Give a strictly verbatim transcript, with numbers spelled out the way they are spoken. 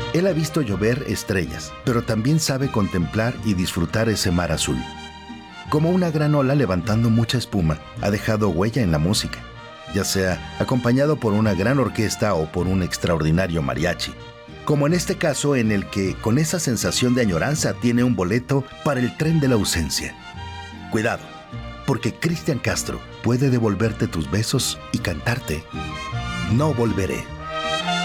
Él ha visto llover estrellas, pero también sabe contemplar y disfrutar ese mar azul. Como una gran ola levantando mucha espuma, ha dejado huella en la música, ya sea acompañado por una gran orquesta o por un extraordinario mariachi. Como en este caso en el que, con esa sensación de añoranza, tiene un boleto para el tren de la ausencia. Cuidado, porque Cristian Castro puede devolverte tus besos y cantarte: no volveré.